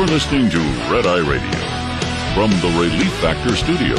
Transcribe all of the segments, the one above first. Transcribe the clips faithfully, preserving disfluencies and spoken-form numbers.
You're listening to Red Eye Radio from the Relief Factor Studio.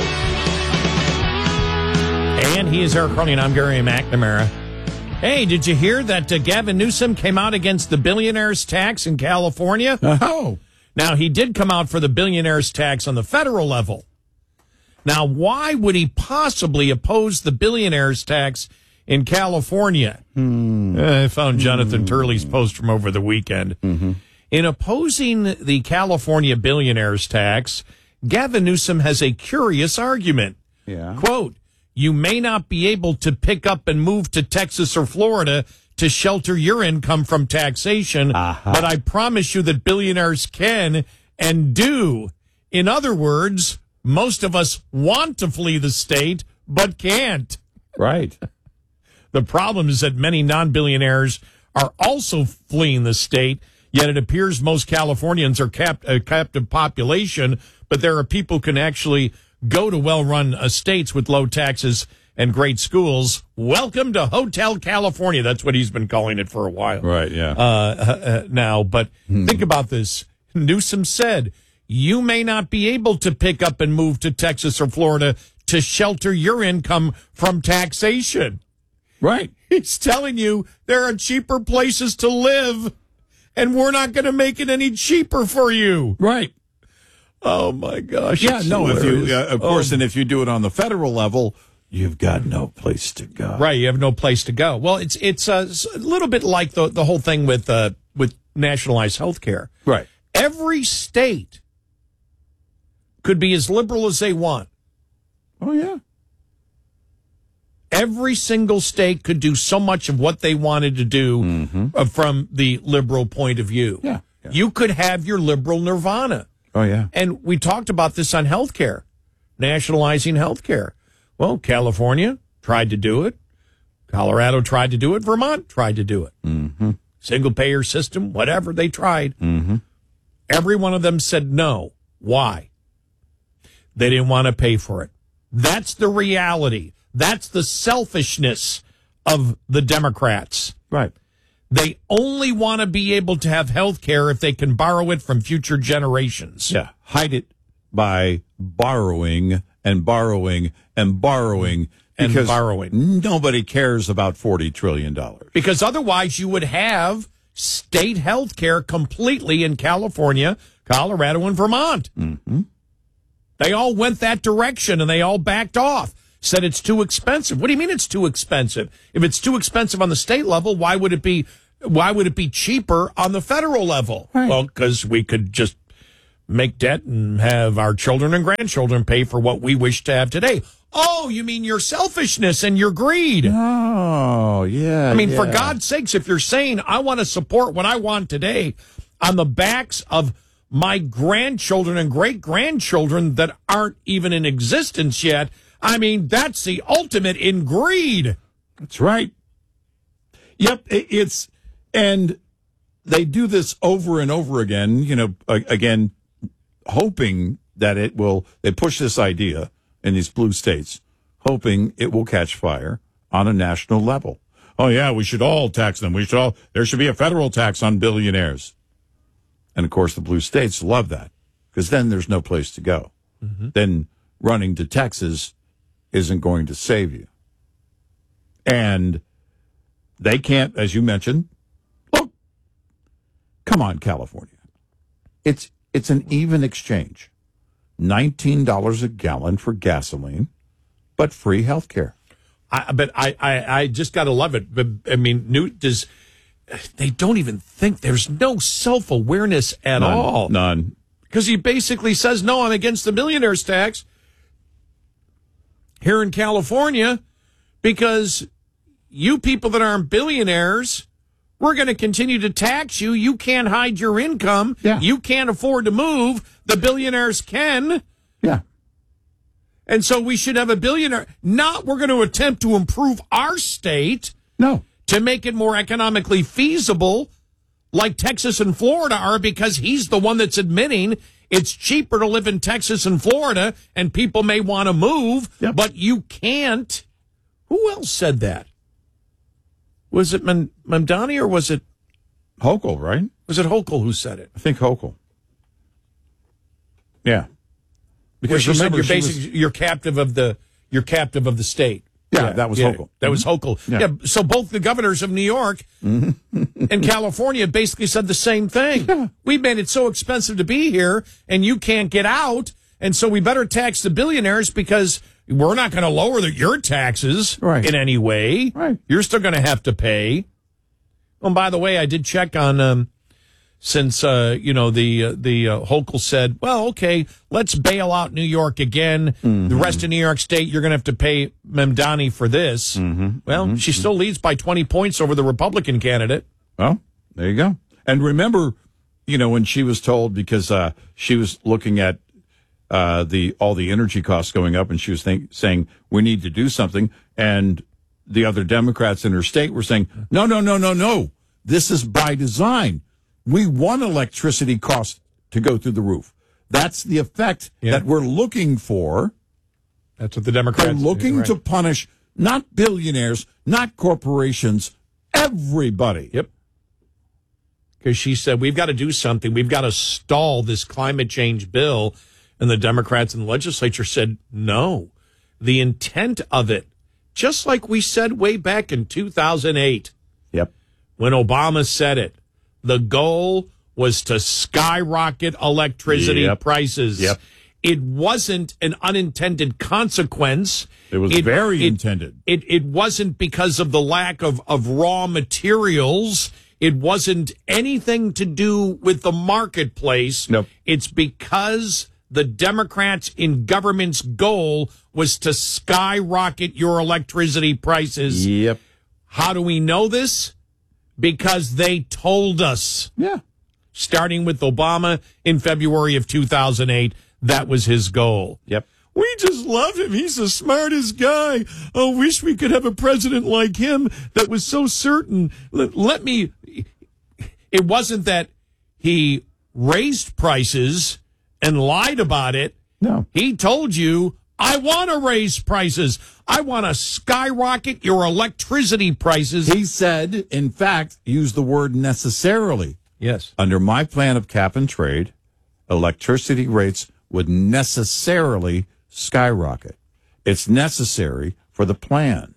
And he is Eric Crowley, and I'm Gary McNamara. Hey, did you hear that uh, Gavin Newsom came out against the billionaires tax in California? Oh. Now, he did come out for the billionaires tax on the federal level. Now, why would he possibly oppose the billionaires tax in California? Hmm. Uh, I found Jonathan hmm. Turley's post from over the weekend. Mm-hmm. In opposing the California billionaires tax, Gavin Newsom has a curious argument. Yeah. Quote, "You may not be able to pick up and move to Texas or Florida to shelter your income from taxation, uh-huh. but I promise you that billionaires can and do. In other words, most of us want to flee the state, but can't." Right. The problem is that many non-billionaires are also fleeing the state, yet it appears most Californians are cap- a captive population, but there are people who can actually go to well-run uh, states with low taxes and great schools. Welcome to Hotel California. That's what he's been calling it for a while. Right, yeah. Uh, uh, now, but hmm. think about this. Newsom said, you may not be able to pick up and move to Texas or Florida to shelter your income from taxation. Right. He's telling you there are cheaper places to live, and we're not going to make it any cheaper for you. Right. Oh, my gosh. Yeah, no, hilarious. if you, uh, of course, oh. and if you do it on the federal level, you've got no place to go. Right, you have no place to go. Well, it's it's uh, a little bit like the the whole thing with uh, with nationalized health care. Right. Every state could be as liberal as they want. Oh, yeah. Every single state could do so much of what they wanted to do mm-hmm. uh, from the liberal point of view. Yeah, yeah. You could have your liberal nirvana. Oh, yeah. And we talked about this on health care, nationalizing health care. Well, California tried to do it. Colorado tried to do it. Vermont tried to do it. Mm-hmm. Single-payer system, whatever, they tried. Mm-hmm. Every one of them said no. Why? They didn't want to pay for it. That's the reality. That's the selfishness of the Democrats. Right. They only want to be able to have health care if they can borrow it from future generations. Yeah. Hide it by borrowing and borrowing and borrowing. And because borrowing. Nobody cares about forty trillion dollars. Because otherwise you would have state health care completely in California, Colorado, and Vermont. Mm-hmm. They all went that direction, and they all backed off. Said it's too expensive. What do you mean it's too expensive? If it's too expensive on the state level, why would it be why would it be cheaper on the federal level? Right. Well, because we could just make debt and have our children and grandchildren pay for what we wish to have today. Oh, you mean your selfishness and your greed. Oh, yeah. I mean, yeah. for God's sakes, if you're saying I want to support what I want today on the backs of my grandchildren and great-grandchildren that aren't even in existence yet, I mean, that's the ultimate in greed. That's right. Yep, it's, and they do this over and over again, you know, again, hoping that it will, they push this idea in these blue states, hoping it will catch fire on a national level. Oh, yeah, we should all tax them. We should all, there should be a federal tax on billionaires. And, of course, the blue states love that because then there's no place to go. Mm-hmm. Then running to Texas isn't going to save you. And they can't, as you mentioned, look, come on, California. It's it's an even exchange. nineteen dollars a gallon for gasoline, but free health care. I, but I, I, I just got to love it. But, I mean, Newt does, they don't even think, there's no self-awareness at None, all. None. Because he basically says, no, I'm against the billionaires tax here in California because you people that aren't billionaires, we're going to continue to tax you. You can't hide your income. Yeah. You can't afford to move. The billionaires can. Yeah. And so we should have a billionaire. Not we're going to attempt to improve our state. No. To make it more economically feasible, like Texas and Florida are, because he's the one that's admitting it's cheaper to live in Texas and Florida, and people may want to move, yep. but you can't. Who else said that? Was it Mamdani or was it Hochul, right? Was it Hochul who said it? I think Hochul. Yeah. Because Because you said remember, you're she was- basically you're captive of the you're captive of the state. Yeah, that was Hochul. That was Hochul. Yeah. Yeah. So both the governors of New York and California basically said the same thing. Yeah. We made it so expensive to be here, and you can't get out, and so we better tax the billionaires because we're not going to lower the, your taxes Right. in any way. Right. You're still going to have to pay. Oh, and by the way, I did check on. Um, Since, uh, you know, the uh, the uh, Hochul said, well, okay, let's bail out New York again. Mm-hmm. The rest of New York State, you're going to have to pay Mamdani for this. Mm-hmm. Well, Mm-hmm. she still leads by twenty points over the Republican candidate. Well, there you go. And remember, you know, when she was told, because uh, she was looking at uh, the all the energy costs going up, and she was think, saying, we need to do something. And the other Democrats in her state were saying, no, no, no, no, no. This is by design. We want electricity costs to go through the roof. That's the effect Yeah. that we're looking for. That's what the Democrats They're looking right. to punish not billionaires, not corporations, everybody. Yep. Because she said, we've got to do something. We've got to stall this climate change bill. And the Democrats in the legislature said, no. The intent of it, just like we said way back in two thousand eight, Yep. when Obama said it, the goal was to skyrocket electricity Yep. prices. Yep. It wasn't an unintended consequence. It was very intended. It, it wasn't because of the lack of, of raw materials. It wasn't anything to do with the marketplace. Nope. It's because the Democrats in government's goal was to skyrocket your electricity prices. Yep. How do we know this? Because they told us, Yeah. starting with Obama in February of two thousand eight, that was his goal. Yep. We just love him. He's the smartest guy. I wish we could have a president like him that was so certain. Let, let me. It wasn't that he raised prices and lied about it. No. He told you, I want to raise prices. I want to skyrocket your electricity prices. He said, in fact, use the word necessarily. Yes. Under my plan of cap and trade, electricity rates would necessarily skyrocket. It's necessary for the plan.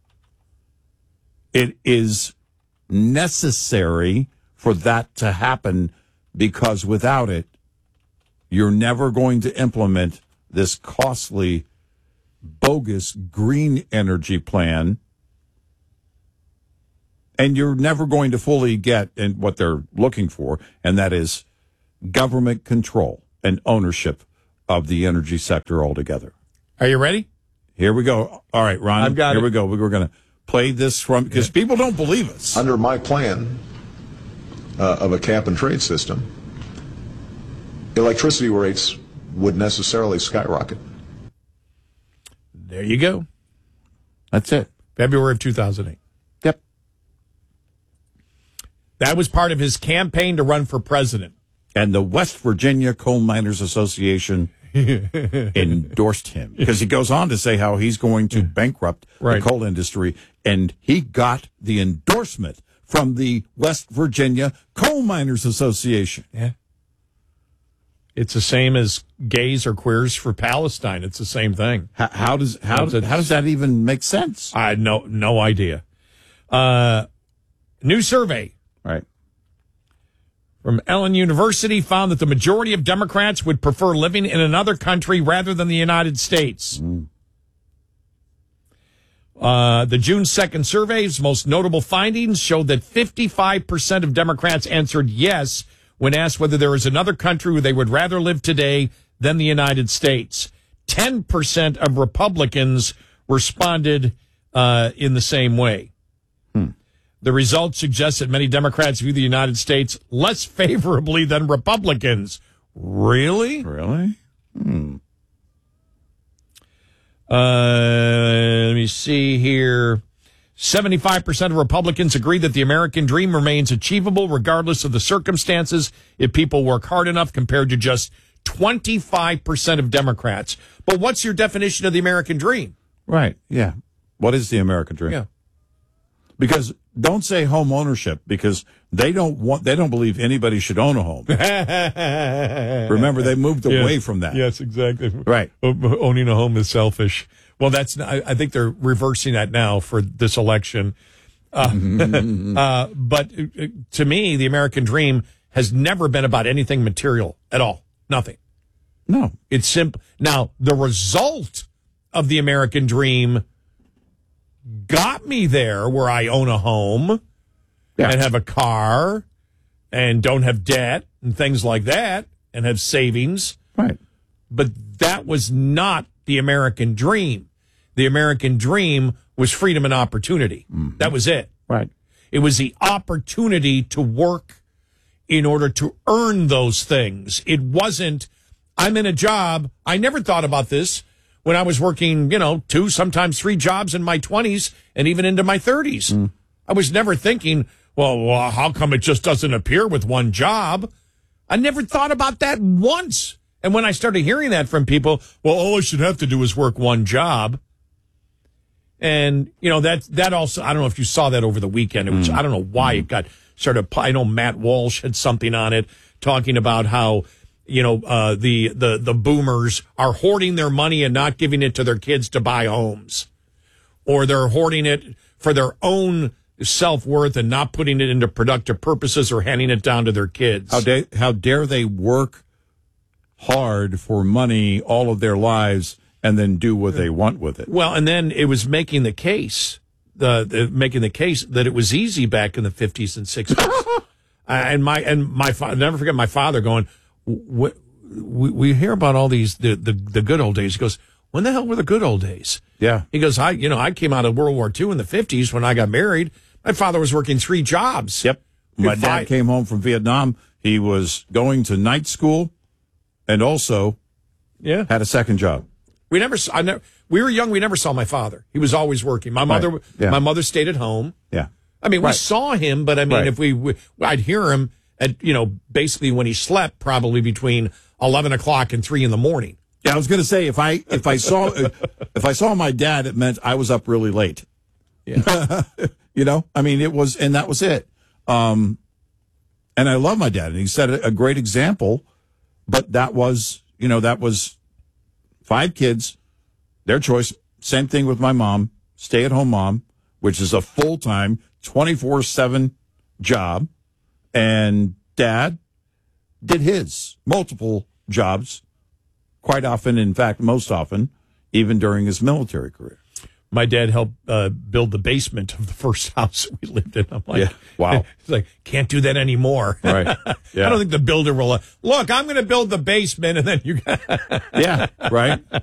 It is necessary for that to happen because without it, you're never going to implement this costly, bogus green energy plan, and you're never going to fully get in what they're looking for, and that is government control and ownership of the energy sector altogether. Are you ready? Here we go. All right, Ron. I've got here it. we go. We're going to play this from because yeah. people don't believe us. Under my plan uh, of a cap and trade system, electricity rates would necessarily skyrocket. There you go. That's it. February of two thousand eight. Yep. That was part of his campaign to run for president. And the West Virginia Coal Miners Association endorsed him because he goes on to say how he's going to bankrupt Right. the coal industry. And he got the endorsement from the West Virginia Coal Miners Association. Yeah. It's the same as gays or queers for Palestine. It's the same thing. How, how does how, That's- how does that even make sense? I had no no idea. Uh, new survey Right. from Ellen University found that the majority of Democrats would prefer living in another country rather than the United States. Mm. Uh, the June second survey's most notable findings showed that fifty-five percent of Democrats answered yes when asked whether there is another country where they would rather live today than the United States. ten percent of Republicans responded uh, in the same way. Hmm. The results suggest that many Democrats view the United States less favorably than Republicans. Really? Really? Hmm. Uh, let me see here. seventy-five percent of Republicans agree that the American dream remains achievable regardless of the circumstances if people work hard enough, compared to just twenty-five percent of Democrats. But what's your definition of the American dream? Right. Yeah. What is the American dream? Yeah. Because don't say home ownership, because They don't want. They don't believe anybody should own a home. Remember, they moved away yes. from that. Yes, exactly. Right. O- owning a home is selfish. Well, that's. I, I think they're reversing that now for this election. Uh, uh, but uh, to me, the American dream has never been about anything material at all. Nothing. No. It's simple. Now, the result of the American dream got me there, where I own a home. Yeah. And have a car and don't have debt and things like that and have savings. Right. But that was not the American dream. The American dream was freedom and opportunity. Mm-hmm. That was it. Right. It was the opportunity to work in order to earn those things. It wasn't, I'm in a job. I never thought about this when I was working, you know, two, sometimes three jobs in my twenties and even into my thirties. Mm. I was never thinking, Well, well, how come it just doesn't appear with one job? I never thought about that once. And when I started hearing that from people, well, all I should have to do is work one job. And, you know, that that also, I don't know if you saw that over the weekend. It was, mm. I don't know why mm. it got sort of, I know Matt Walsh had something on it talking about how, you know, uh, the, the, the boomers are hoarding their money and not giving it to their kids to buy homes. Or they're hoarding it for their own self-worth and not putting it into productive purposes or handing it down to their kids. How, da- how dare they work hard for money all of their lives and then do what they want with it? Well, and then it was making the case, the, the making the case that it was easy back in the fifties and sixties. uh, and my and my fa- I'll never forget my father going, we, we hear about all these the, the the good old days. He goes, when the hell were the good old days? Yeah. He goes, I you know I came out of World War Two in the fifties when I got married. My father was working three jobs. Yep. My If dad I- came home from Vietnam. He was going to night school and also Yeah. had a second job. We never, saw- I never, we were young. We never saw my father. He was always working. My mother, Right. Yeah. my mother stayed at home. Yeah. I mean, we Right. saw him, but I mean, Right. if we, we, I'd hear him at, you know, basically when he slept, probably between eleven o'clock and three in the morning. Yeah, I was going to say if I if I saw if I saw my dad, it meant I was up really late. Yeah. You know, I mean, it was, and that was it. Um, and I love my dad, and he set a, a great example. But that was, you know, that was five kids, their choice. Same thing with my mom, stay-at-home mom, which is a full-time, twenty-four seven job, and dad did his multiple jobs, quite often, in fact, most often, even during his military career. My dad helped uh, build the basement of the first house we lived in. I'm like, Yeah. Wow. He's like, can't do that anymore. Right. Yeah. I don't think the builder will. Uh, Look, I'm going to build the basement, and then you. Yeah. Right.